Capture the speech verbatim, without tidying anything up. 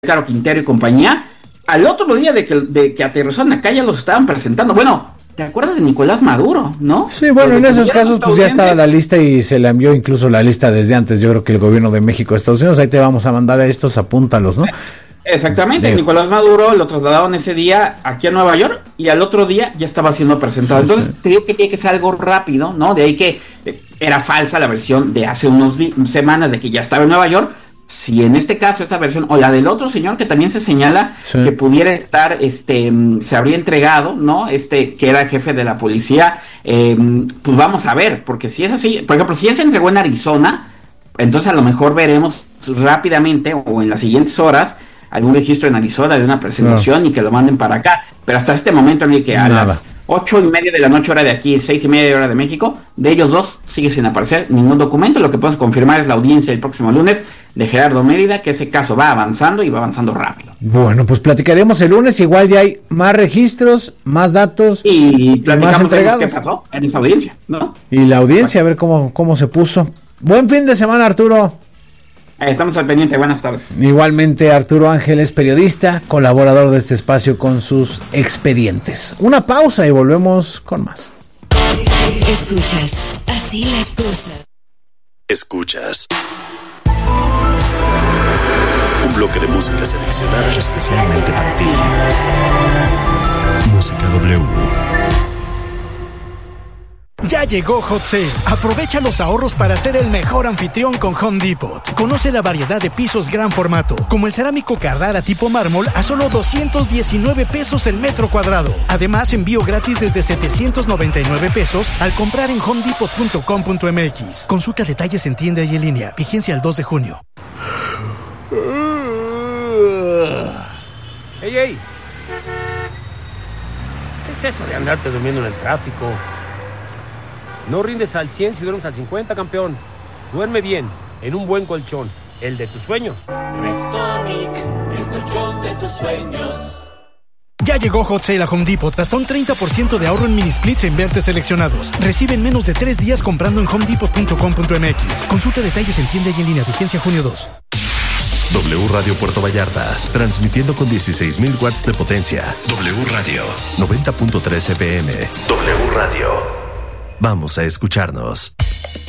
Caro Quintero y compañía, al otro día de que, de que aterrizaron acá ya los estaban presentando. Bueno, ¿te acuerdas de Nicolás Maduro, no? Sí, bueno, en esos casos pues ya estaba la lista y se le envió incluso la lista desde antes. Yo creo que el gobierno de México, Estados Unidos, ahí te vamos a mandar a estos, apúntalos, ¿no? Exactamente, de... Nicolás Maduro lo trasladaron ese día aquí a Nueva York y al otro día ya estaba siendo presentado. Entonces sí, sí. te digo que tiene que ser algo rápido, ¿no? De ahí que era falsa la versión de hace unos di- semanas de que ya estaba en Nueva York. Si en este caso esta versión o la del otro señor que también se señala sí. que pudiera estar, este, se habría entregado, ¿no? Este, que era el jefe de la policía, eh, pues vamos a ver, porque si es así, por ejemplo, si él se entregó en Arizona, entonces a lo mejor veremos rápidamente o en las siguientes horas algún registro en Arizona de una presentación no. y que lo manden para acá, pero hasta este momento en el que a Nada. las ocho y media de la noche hora de aquí, seis y media de hora de México, de ellos dos sigue sin aparecer ningún documento. Lo que podemos confirmar es la audiencia el próximo lunes de Gerardo Mérida, que ese caso va avanzando y va avanzando rápido. Bueno, pues platicaremos el lunes, igual ya hay más registros, más datos y platicamos más entregados. Qué pasó en esa audiencia, ¿no? Y la audiencia, a ver cómo, cómo se puso. Buen fin de semana, Arturo. Estamos al pendiente, buenas tardes. Igualmente, Arturo Ángeles, periodista, colaborador de este espacio con sus expedientes. Una pausa y volvemos con más. Escuchas, así las cosas. Escuchas un bloque de música seleccionada especialmente para ti. Música W. Ya llegó Hot Sale. Aprovecha los ahorros para ser el mejor anfitrión con Home Depot. Conoce la variedad de pisos gran formato, como el cerámico Carrara tipo mármol a solo doscientos diecinueve pesos el metro cuadrado. Además, envío gratis desde setecientos noventa y nueve pesos al comprar en home depot punto com punto m x. Consulta detalles en tienda y en línea. Vigencia el dos de junio. ¡Ey, ey! ¿Qué es eso de andarte durmiendo en el tráfico? No rindes al cien si duermes al cincuenta, campeón. Duerme bien, en un buen colchón, el de tus sueños. Restonic, el colchón de tus sueños. Ya llegó Hot Sale a Home Depot. Hasta un treinta por ciento de ahorro en mini splits en vertes seleccionados. Recibe en menos de tres días comprando en home depot punto com punto m x. Consulta detalles en tienda y en línea. Vigencia junio dos. W Radio Puerto Vallarta, transmitiendo con dieciséis mil watts de potencia. W Radio, noventa punto tres F M. W Radio. Vamos a escucharnos.